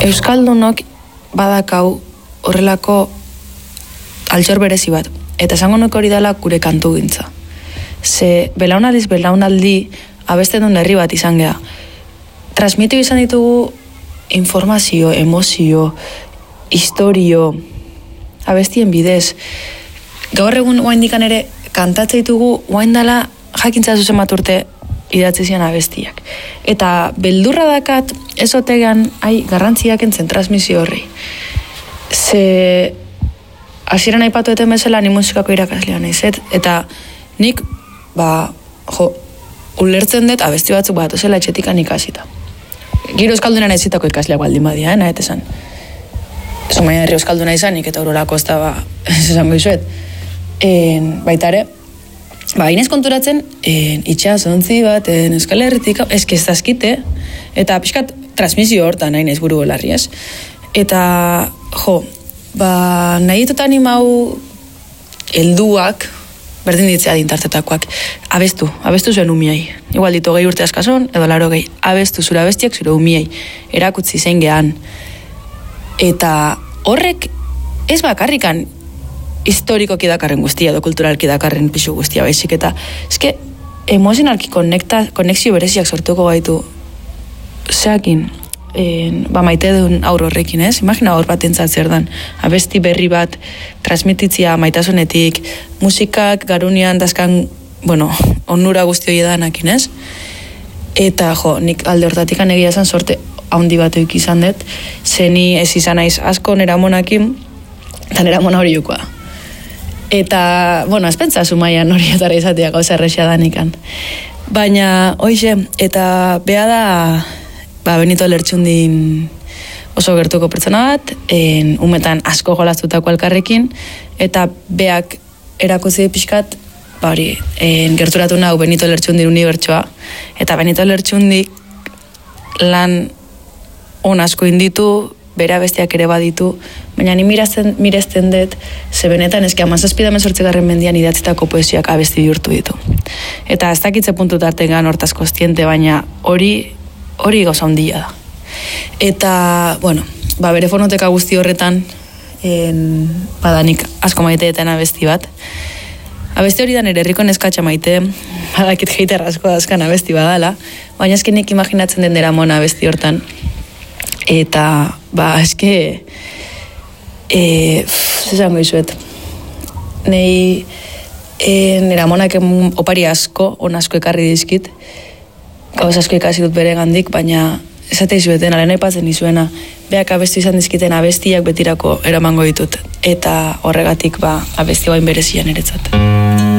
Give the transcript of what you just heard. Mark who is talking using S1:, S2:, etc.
S1: Euskaldunok badakau horrelako altxor berezi bat. Eta esango nuke hori dela gure kantu gintza. Ze belaunaldi abesten duen herri bat izan geha. Transmitiu izan ditugu informazio, emozio, historio, abestien bidez. Gaur egun oaindikan ere kantatze ditugu oaindala jakintza zuzen bat urte idatzi zian abestiak. Eta beldurra dakat ezotegan garrantziak entzen transmisio horri. Ze hasieran aipatu eten bezala ni musikako irakaslea naizet, eta nik ulertzen dut abesti batzuk bat ozela etxetikan ikasita. Giro euskalduna naizitako ikasleak baldin badia, nahet esan. Zumaia herri euskalduna izanik eta Aurorako ez da esango izuet. Baita ere, hainez konturatzen, itxas ontzi bat, Euskal Herritik, ez dazkite, eta pixkat transmisio hortan hainez buru belarri, ez? Eta, nahi ditutan imau helduak, berdin ditzea dintartetakoak, abestu zuen umiei. Igual ditu 20 urte askazon, edo 80, abestu zure abestiak zure umiei, erakutzi zein gehan. Eta horrek ez bakarrikan historikoki dakarren guztia, edo kulturalki dakarren pixu guztia baizik, eta eske emozionalki konexio bereziak sortuko gaitu zeakin, maite duen aur horrekin, ez? Imagina hor bat entzat zer dan, abesti berri bat transmititzia maitasunetik, musikak garunian dazkan, onura guzti hori edanakin, ez? Eta nik alde hortatik anegia esan sorte haundi bat euk izan dut, zeni ez izan naiz asko nera monakin, eta nera mona hori jukoa. Eta, ez pentsa Zumaian hori etara izatea gauza errexea danikan. Baina, hoize, eta beha da, Benito Lertxundin oso gertuko pertsona bat, umetan asko jolaztutako elkarrekin, eta beak erakutzi pixkat, gerturatu nahu Benito Lertxundin unibertsoa, eta Benito Lertxundik lan on asko inditu, bere abestiak ere baditu, baina ni miresten dut, ze benetan eski 17-18 mendian idatzitako poesiak abesti bihurtu ditu. Eta ez dakitze puntu tartengan hortaz kostiente, baina hori gauza handia da. Eta, bere fonoteka guzti horretan, badanik asko maiteetan abesti bat. Abesti hori da nire herriko neskatxa maite, badakit jeiter asko dazkan abesti badala, baina eskenik imaginatzen den dera mona abesti hortan. Eta, eske, zezango izuet, nera monak opari asko, on asko ekarri dizkit, gauz asko ikasi dut bere gandik, baina esate izueten, alena ipatzen izuena, beak abestu izan dizkiten abestiak betirako eramango ditut, eta horregatik abesti bain berezian eretzat.